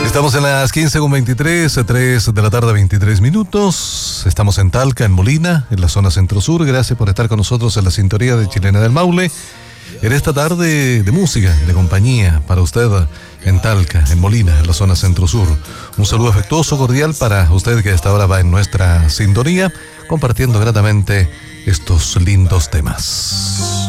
Estamos en las 15:23, 3 de la tarde, 23 minutos. Estamos en Talca, en Molina, en la zona centro-sur. Gracias por estar con nosotros en la sintonía de Chilena del Maule. En esta tarde de música, de compañía, para usted en Talca, en Molina, en la zona centro-sur. Un saludo afectuoso, cordial para usted que a esta hora va en nuestra sintonía, compartiendo gratamente estos lindos temas.